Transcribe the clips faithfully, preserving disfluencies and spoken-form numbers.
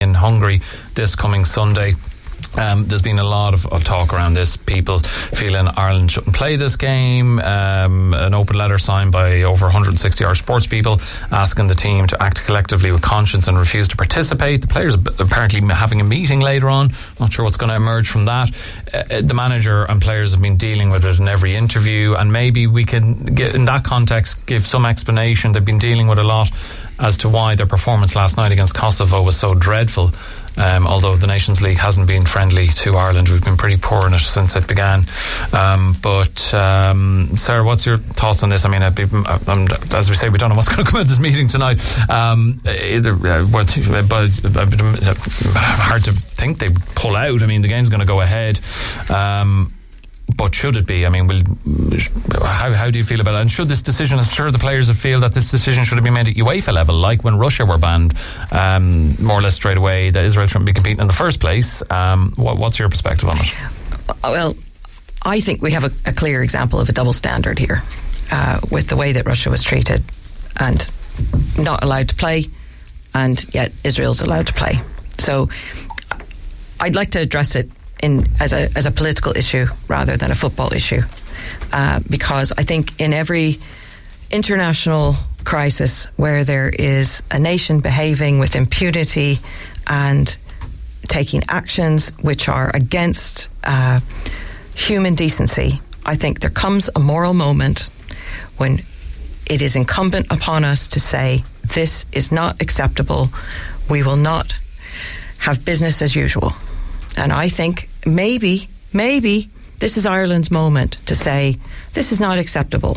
in Hungary this coming Sunday. Um, there's been a lot of, of talk around this, people feeling Ireland shouldn't play this game. Um, an open letter signed by over one hundred sixty Irish sports people asking the team to act collectively with conscience and refuse to participate. The players apparently having a meeting later on. Not sure what's going to emerge from that. Uh, the manager and players have been dealing with it in every interview, and maybe we can get, in that context, give some explanation. They've been dealing with a lot as to why their performance last night against Kosovo was so dreadful. Um, although the Nations League hasn't been friendly to Ireland, we've been pretty poor in it since it began. Um, but um, Sarah, what's your thoughts on this? I mean, I'd be, um, as we say, we don't know what's going to come out of this meeting tonight. Um, either, uh, but, but uh, hard to think they pull out. I mean, the game's going to go ahead. Um, But should it be? I mean, will, how how do you feel about it? And should this decision, I'm sure the players feel that this decision should have been made at UEFA level, like when Russia were banned, um, more or less straight away, that Israel shouldn't be competing in the first place. Um, what, what's your perspective on it? Well, I think we have a, a clear example of a double standard here, uh, with the way that Russia was treated and not allowed to play, and yet Israel's allowed to play. So I'd like to address it in as a as a political issue rather than a football issue, uh, because I think in every international crisis where there is a nation behaving with impunity and taking actions which are against uh, human decency, I think there comes a moral moment when it is incumbent upon us to say, this is not acceptable, we will not have business as usual. And I think maybe, maybe this is Ireland's moment to say, this is not acceptable.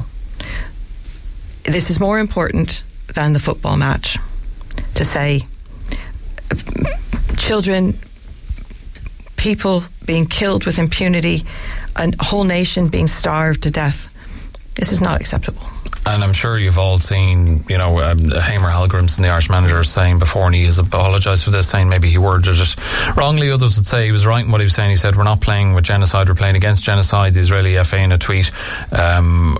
This is more important than the football match. To say, children, people being killed with impunity, a whole nation being starved to death. This is not acceptable. And I'm sure you've all seen, you know, um, Hamer Halgrimson, the Irish manager, saying before, and he has apologised for this, saying maybe he worded it wrongly. Others would say he was right in what he was saying. He said, we're not playing with genocide, we're playing against genocide. The Israeli F A in a tweet um,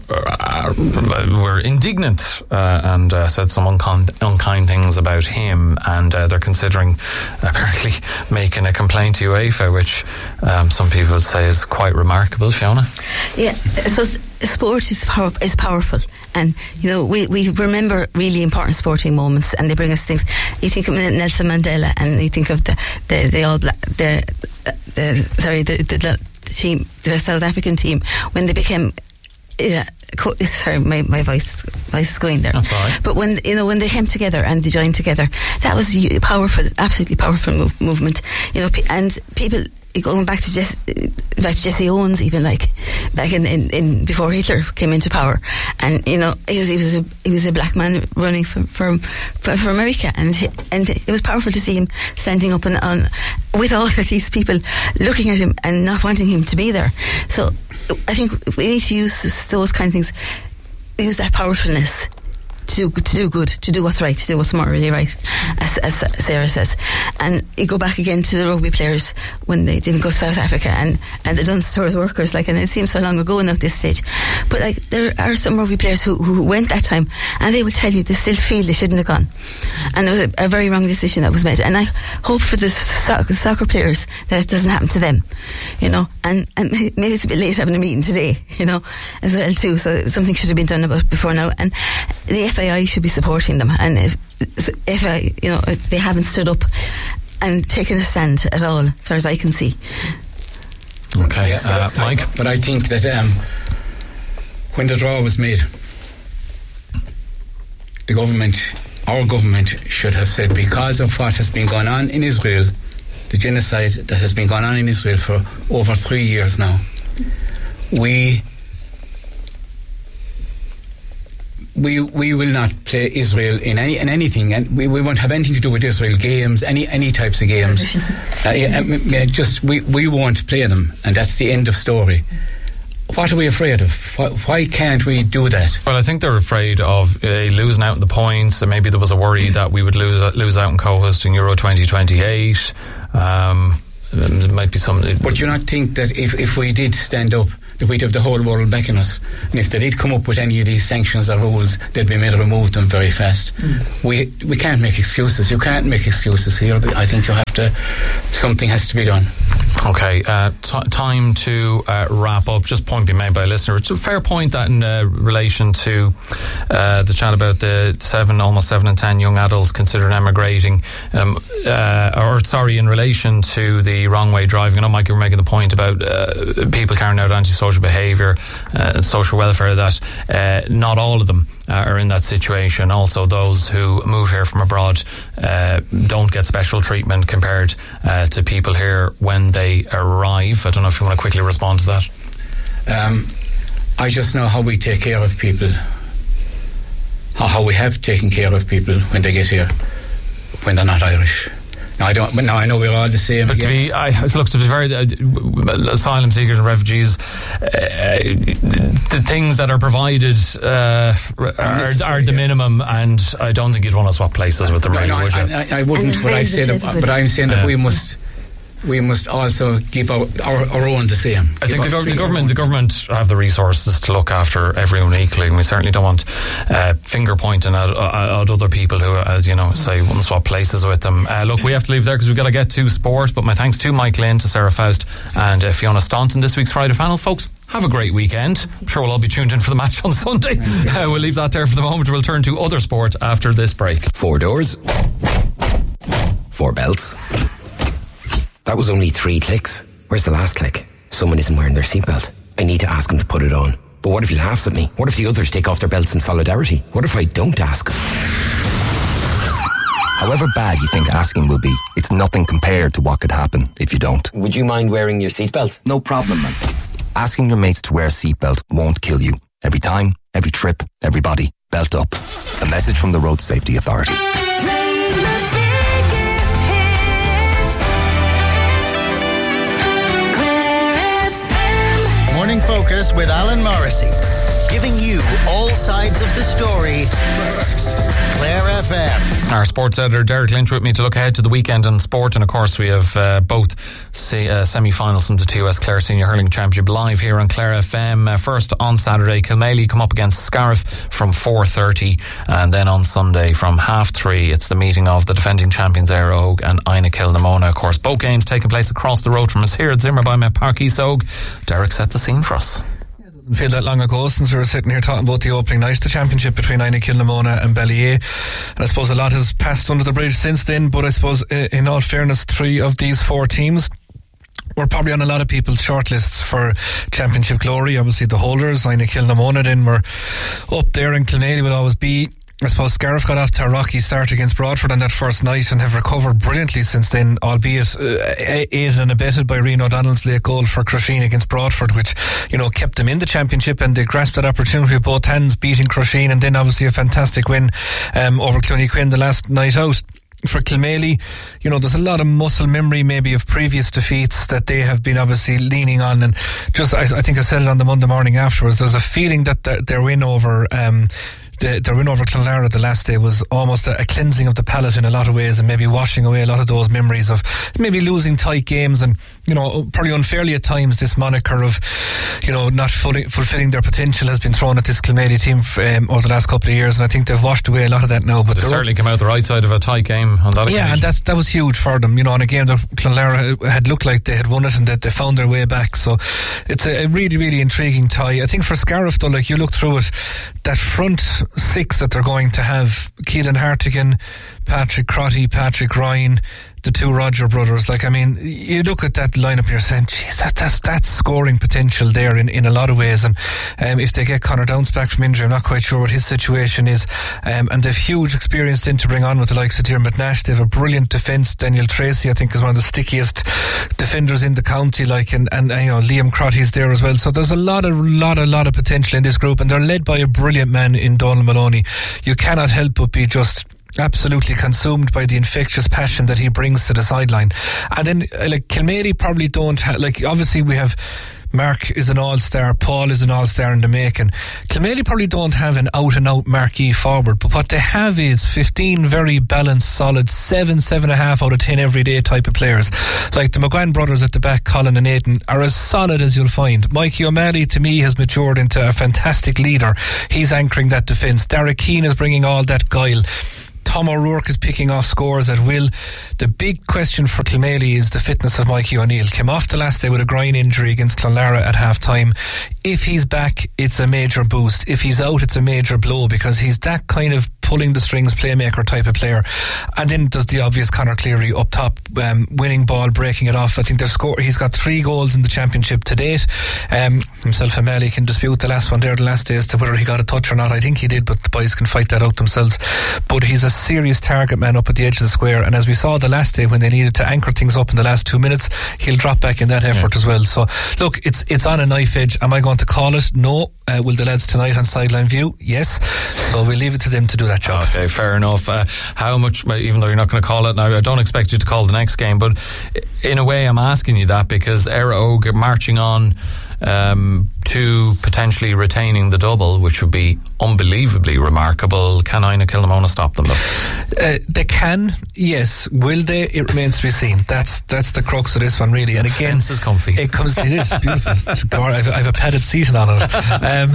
were indignant uh, and uh, said some unkind, unkind things about him, and uh, they're considering apparently making a complaint to UEFA, which um, some people would say is quite remarkable. Fiona? Yeah, so sport is, power, is powerful. And, you know, we, we remember really important sporting moments, and they bring us things. You think of Nelson Mandela, and you think of the, the, the all black, the, the, sorry, the, the, the team, the South African team, when they became, uh, co- sorry, my, my voice, voice is going there. That's all right. But when, you know, when they came together and they joined together, that was a powerful, absolutely powerful move, movement. You know, and people, going back to Jesse, back to Jesse Owens, even like back in, in, in before Hitler came into power, and you know he was he was a, he was a black man running for for, for, for America, and he, and it was powerful to see him standing up and on with all of these people looking at him and not wanting him to be there. So I think we need to use those kind of things, use that powerfulness to do, to do good, to do what's right, to do what's morally right, as, as Sarah says. And you go back again to the rugby players when they didn't go to South Africa, and, and the Dunnes Stores workers, like, and it seems so long ago now at this stage. But like, there are some rugby players who, who went that time, and they will tell you they still feel they shouldn't have gone. And there was a, a very wrong decision that was made. And I hope for the soccer, soccer players that it doesn't happen to them, you know. And, and maybe it's a bit late having a meeting today, you know, as well too. So something should have been done about before now. And the F A I should be supporting them, and if, if I, you know, if they haven't stood up and taken a stand at all, as far as I can see. Okay, yeah, uh, but, Mike. I, but I think that um, when the draw was made, the government, our government, should have said, because of what has been going on in Israel, the genocide that has been going on in Israel for over three years now, we. We we will not play Israel in any in anything, and we, we won't have anything to do with Israel games, any any types of games. uh, yeah, just we, we won't play them, and that's the end of story. What are we afraid of? Why, why can't we do that? Well, I think they're afraid of uh, losing out on the points, and maybe there was a worry that we would lose lose out in co-hosting Euro twenty twenty-eight. Um, It might be something. But you not think that if, if we did stand up, that we'd have the whole world backing us, and if they did come up with any of these sanctions or rules, they'd be made to remove them very fast. Mm. We we can't make excuses. You can't make excuses here. I think you have to. Something has to be done. Okay, uh, t- time to uh, wrap up. Just point being made by a listener. It's a fair point that in uh, relation to uh, the chat about the seven, almost seven in ten young adults considered emigrating, um, uh, or sorry, in relation to the wrong way driving. I know, Mike, you were making the point about uh, people carrying out antisocial behaviour, uh, social welfare, that uh, not all of them uh, are in that situation. Also, those who move here from abroad uh, don't get special treatment compared uh, to people here when they arrive. I don't know if you want to quickly respond to that. Um, I just know how we take care of people, how, how we have taken care of people when they get here, when they're not Irish. Now I don't. Now I know we're all the same. But to be, I look to be very uh, asylum seekers and refugees. Uh, the things that are provided uh, are, are the minimum, and I don't think you'd want to swap places with them. No, really, no, would I, you? I, I wouldn't. But I say that. But I'm saying that uh, we must. We must also give our, our, our own the same. I think the, gov- the government the government have the resources to look after everyone equally, and we certainly don't want uh, finger pointing at, at other people who, as you know, say wouldn't swap places with them. Uh, look, we have to leave there because we've got to get to sport. But my thanks to Mike Lynn, to Sarah Faust, and uh, Fiona Staunton this week's Friday panel, folks. Have a great weekend. I'm sure we'll all be tuned in for the match on Sunday. Uh, we'll leave that there for the moment. We'll turn to other sport after this break. Four doors, four belts. That was only three clicks. Where's the last click? Someone isn't wearing their seatbelt. I need to ask him to put it on. But what if he laughs at me? What if the others take off their belts in solidarity? What if I don't ask him? However bad you think asking will be, it's nothing compared to what could happen if you don't. Would you mind wearing your seatbelt? No problem, man. Asking your mates to wear a seatbelt won't kill you. Every time, every trip, everybody, belt up. A message from the Road Safety Authority. Morning Focus with Alan Morrissey, giving you all sides of the story first. Clare F M. Our sports editor Derek Lynch with me to look ahead to the weekend in sport, and of course we have uh, both se- uh, semi-finals from the T O S Clare Senior Hurling Championship live here on Clare F M. Uh, first on Saturday, Kilmaley come up against Scariff from four thirty, and then on Sunday from half three it's the meeting of the defending champions Éire Óg and Ina Kilnamona. Of course, both games taking place across the road from us here at Zimmer by Met Park East Óg. Derek, set the scene for us. Doesn't feel that long ago since we were sitting here talking about the opening night, the championship between Ina Kilnamona and Ballyea, and I suppose a lot has passed under the bridge since then. But I suppose, in all fairness, three of these four teams were probably on a lot of people's shortlists for championship glory. Obviously the holders, Ina Kilnamona, then were up there, and Kilmaley will always be. I suppose Scariff got off to a rocky start against Broadford on that first night and have recovered brilliantly since then, albeit uh, aided and abetted by Rian O'Donnell's late goal for Crusheen against Broadford, which, you know, kept them in the championship, and they grasped that opportunity with both hands, beating Crusheen, and then obviously a fantastic win um, over Clooney Quinn the last night out. For Kilmaley, you know, there's a lot of muscle memory maybe of previous defeats that they have been obviously leaning on, and just I, I think I said it on the Monday morning afterwards, there's a feeling that their, their win over um, The, their win over Clonlara the last day was almost a, a cleansing of the palate in a lot of ways, and maybe washing away a lot of those memories of maybe losing tight games, and, you know, probably unfairly at times this moniker of, you know, not fully fulfilling their potential has been thrown at this Kilmaley team um, over the last couple of years, and I think they've washed away a lot of that now. But they certainly came out the right side of a tight game on that occasion. Yeah, and that's, that was huge for them, you know, on a game that Clonlara had looked like they had won it and that they found their way back. So it's a, a really, really intriguing tie. I think for Scariff though, like you look through it, that front six that they're going to have, Keelan Hartigan, Patrick Crotty, Patrick Ryan, the two Roger brothers, like, I mean, you look at that lineup and you're saying, geez, that, that's, that's scoring potential there in, in a lot of ways. And um, if they get Conor Downs back from injury, I'm not quite sure what his situation is. Um, and they've huge experience then to bring on with the likes of Diarmuid Nash. They have a brilliant defence. Daniel Tracy, I think, is one of the stickiest defenders in the county, like, and, and you know, Liam Crotty's there as well. So there's a lot of, lot, a lot of potential in this group, and they're led by a brilliant man in Donald Maloney. You cannot help but be just absolutely consumed by the infectious passion that he brings to the sideline. And then, uh, like, Kilmaley probably don't have, like, obviously we have Mark is an all-star, Paul is an all-star in the making. Kilmaley probably don't have an out-and-out marquee forward, but what they have is fifteen very balanced, solid, seven, seven and a half out of ten everyday type of players. Like the McGuan brothers at the back, Colin and Aidan, are as solid as you'll find. Mikey O'Malley, to me, has matured into a fantastic leader. He's anchoring that defence. Derek Keane is bringing all that guile. Tom O'Rourke is picking off scores at will. The big question for Kilmaley is the fitness of Mikey O'Neill. Came off the last day with a groin injury against Clonlara at half time. If he's back, it's a major boost. If he's out, it's a major blow, because he's that kind of pulling the strings playmaker type of player. And then does the obvious Conor Cleary up top, um, winning ball, breaking it off. I think they've scored, he's got three goals in the championship to date. Um, himself and Mally can dispute the last one there the last day as to whether he got a touch or not. I think he did, but the boys can fight that out themselves. But he's a serious target man up at the edge of the square, and as we saw the last day when they needed to anchor things up in the last two minutes, he'll drop back in that effort yeah. as well. So look, it's it's on a knife edge. Am I going to call it? No. Uh, will the lads tonight on Sideline View? Yes. So we'll leave it to them to do that job. Okay, fair enough. Uh, how much, even though you're not going to call it now, I don't expect you to call the next game, but in a way I'm asking you that because Éire Óg marching on um, to potentially retaining the double, which would be unbelievably remarkable. Can Inagh Kilnamona stop them though? Uh, they can, yes. Will they? It remains to be seen. That's that's the crux of this one, really. And again, fence is comfy. It comes. It is beautiful. It's I've, I've a padded seating on it. Um,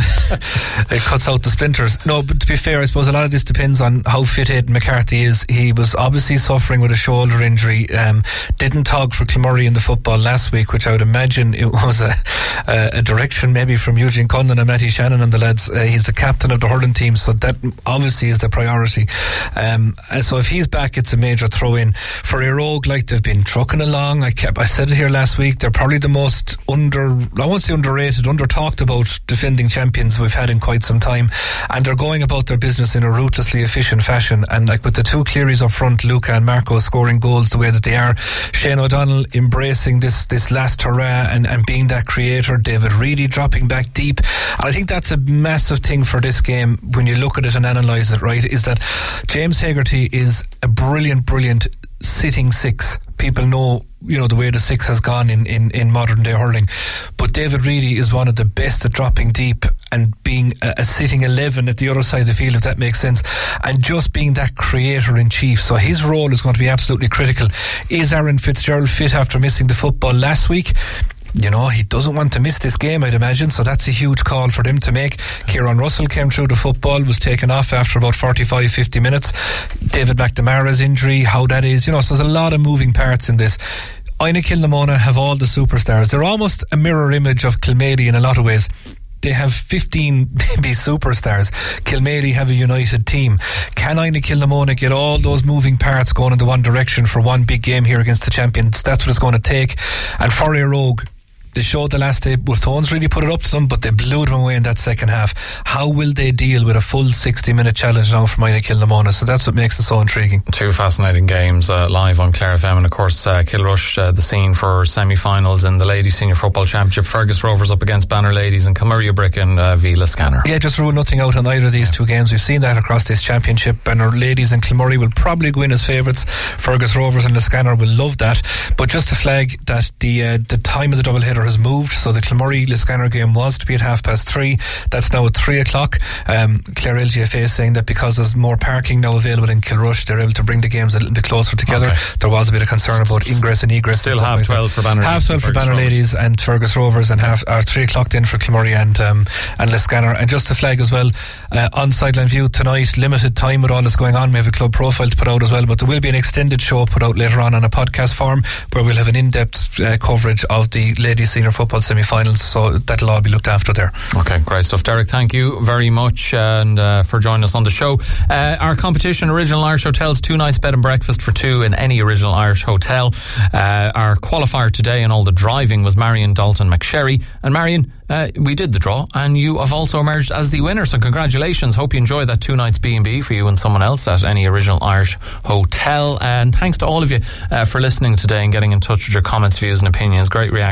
it cuts out the splinters. No, but to be fair, I suppose a lot of this depends on how fit Aidan McCarthy is. He was obviously suffering with a shoulder injury. Um, didn't tog for Kilmurray in the football last week, which I would imagine it was a, a, a direction maybe from Eugene Conlon and Matty Shannon and the lads. Uh, he's the captain of the hurling team, so that obviously is the priority. Um, and so if he's back, it's a major throw in for Éire Óg. Like they've been trucking along. I kept, I said it here last week. They're probably the most under, I won't say underrated, under talked about defending champions we've had in quite some time, and they're going about their business in a ruthlessly efficient fashion. And like with the two Clearys up front, Luca and Marco scoring goals the way that they are, Shane O'Donnell embracing this this last hurrah and, and being that creator, David Reedy dropping back deep. And I think that's a massive thing for this game when you look at it and analyse it, right, is that James Hegarty is a brilliant brilliant sitting six. People know, you know, the way the six has gone in, in, in modern day hurling, but David Reedy is one of the best at dropping deep and being a, a sitting eleven at the other side of the field, if that makes sense, and just being that creator in chief. So his role is going to be absolutely critical. Is Aaron Fitzgerald fit after missing the football last week? You know, he doesn't want to miss this game, I'd imagine, so that's a huge call for them to make. Kieran Russell came through the football, was taken off after about forty-five, fifty minutes. David McNamara's injury, how that is, you know, so there's a lot of moving parts in this. Inagh Kilnamona have all the superstars. They're almost a mirror image of Kilmaley in a lot of ways. They have fifteen maybe superstars. Kilmaley have a united team. Can Inagh Kilnamona get all those moving parts going in the one direction for one big game here against the champions? That's what it's going to take. And for Éire Óg, they showed the last day, well, Tones really put it up to them, but they blew them away in that second half. How will they deal with a full sixty minute challenge now from Inagh Kilnamona? So that's what makes it so intriguing. Two fascinating games uh, live on Clare F M, and of course uh, Kilrush, uh, the scene for semi-finals in the Ladies Senior Football Championship. Fergus Rovers up against Banner Ladies and Kilmurray Brick and uh, Vila Scanner. Yeah, just rule nothing out on either of these yeah. two games. We've seen that across this championship. Banner Ladies and Kilmurray will probably go in as favourites. Fergus Rovers and the Scanner will love that. But just to flag that the uh, the time of the double header has moved, so the Kilmurray Liscannor game was to be at half past three. That's now at three o'clock. Um, Clare L G F A is saying that because there's more parking now available in Kilrush, they're able to bring the games a little bit closer together. Okay. There was a bit of concern about ingress and egress. Still half twelve for Banner. Half twelve for Banner Ladies and Fergus Rovers, and half or three o'clock then for Kilmurray and um, and Liscannor. And just to flag as well, uh, on Sideline View tonight, limited time with all this going on. We have a club profile to put out as well, but there will be an extended show put out later on on a podcast form where we'll have an in-depth uh, coverage of the Ladies Senior Football semi-finals. So that'll all be looked after there. Okay, great stuff. Derek, thank you very much and uh, for joining us on the show. Uh, our competition, Original Irish Hotels, two nights bed and breakfast for two in any Original Irish hotel. Uh, our qualifier today in all the driving was Marion Dalton McSherry. And Marion, uh, we did the draw and you have also emerged as the winner, so congratulations. Hope you enjoy that two nights B and B for you and someone else at any Original Irish hotel. And thanks to all of you uh, for listening today and getting in touch with your comments, views and opinions. Great reaction as well.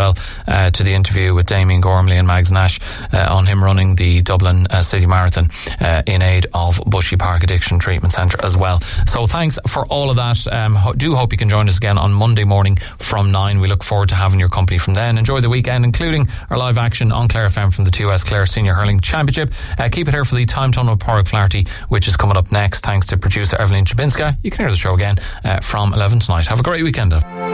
well uh, to the interview with Damien Gormley and Mags Nash uh, on him running the Dublin uh, City Marathon uh, in aid of Bushy Park Addiction Treatment Centre as well. So thanks for all of that. Um, ho- do hope you can join us again on Monday morning from nine. We look forward to having your company from then. Enjoy the weekend, including our live action on Clare F M from the T O S Clare Senior Hurling Championship. Uh, keep it here for the Time Tunnel with Pádraig Flaherty, which is coming up next. Thanks to producer Evelyn Chabinska. You can hear the show again uh, from eleven tonight. Have a great weekend.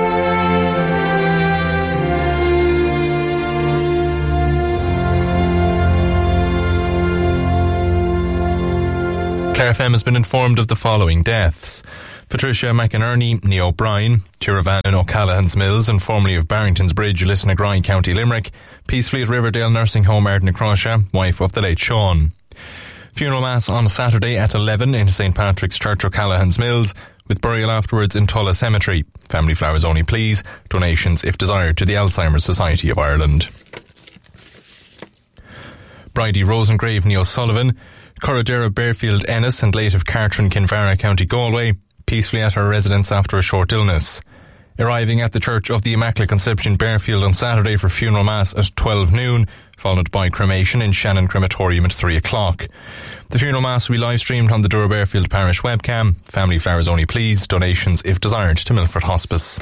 Clare F M has been informed of the following deaths: Patricia McInerney, Nee O'Brien, Tiravan in O'Callaghan's Mills and formerly of Barrington's Bridge, Lisnagrine, County Limerick, peacefully at Riverdale Nursing Home, Ardnacrosha, wife of the late Sean. Funeral Mass on Saturday at eleven in Saint Patrick's Church, O'Callaghan's Mills, with burial afterwards in Tulla Cemetery. Family flowers only, please. Donations, if desired, to the Alzheimer's Society of Ireland. Bridie Rosengrave, Nee O'Sullivan, Corradera Bearfield Ennis and late of Cartron, Kinvara, County Galway, peacefully at her residence after a short illness. Arriving at the Church of the Immaculate Conception, Bearfield, on Saturday for funeral mass at twelve noon, followed by cremation in Shannon Crematorium at three o'clock. The funeral mass will be live streamed on the Dura Bearfield Parish webcam. Family flowers only, please. Donations, if desired, to Milford Hospice.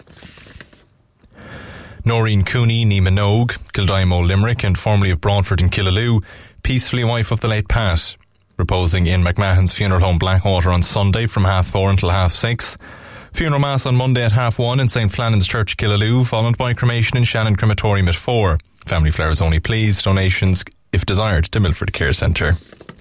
Noreen Cooney, Nee Minogue, Kildimo, Limerick, and formerly of Broadford and Killaloo, peacefully wife of the late Pat, reposing in McMahon's Funeral Home, Blackwater, on Sunday from half four until half six. Funeral mass on Monday at half one in Saint Flannan's Church, Killaloo, followed by cremation in Shannon Crematorium at four. Family flowers only, please. Donations, if desired, to Milford Care Centre.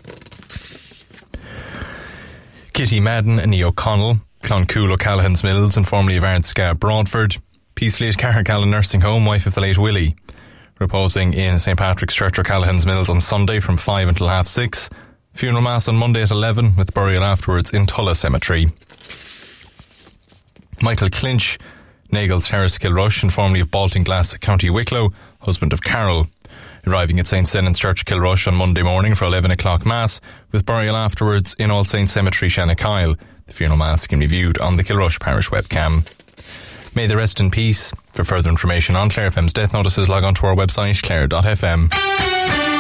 Kitty Madden and Nee O'Connell, Cloncool, O'Callaghan's Mills, and formerly of Ardsca, Broadford, peacefully at Carrigallen Nursing Home, wife of the late Willie, reposing in Saint Patrick's Church, O'Callaghan's Mills, on Sunday from five until half six. Funeral mass on Monday at eleven, with burial afterwards in Tulla Cemetery. Michael Clinch, Nagels Terrace, Kilrush, and formerly of Baltinglass, County Wicklow, husband of Carol, arriving at Saint Senan's Church, Kilrush, on Monday morning for eleven o'clock mass, with burial afterwards in All Saints Cemetery, Shanakyle. The funeral mass can be viewed on the Kilrush Parish webcam. May they rest in peace. For further information on Clare F M's death notices, log on to our website, clare dot f m.